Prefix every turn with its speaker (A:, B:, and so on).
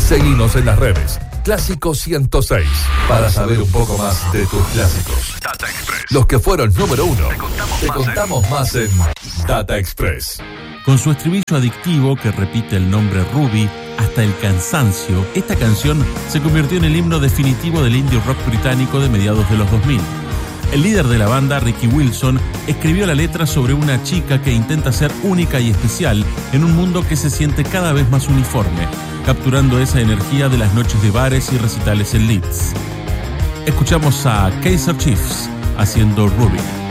A: Seguinos en las redes. Clásico 106. Para saber un poco más de tus clásicos. Data Express. Los que fueron número 1. Te contamos más en Data Express.
B: Con su estribillo adictivo que repite el nombre Ruby hasta el cansancio, esta canción se convirtió en el himno definitivo del indie rock británico de mediados de los 2000. El líder de la banda, Ricky Wilson, escribió la letra sobre una chica que intenta ser única y especial en un mundo que se siente cada vez más uniforme, capturando esa energía de las noches de bares y recitales en Leeds. Escuchamos a Kaiser Chiefs haciendo Ruby.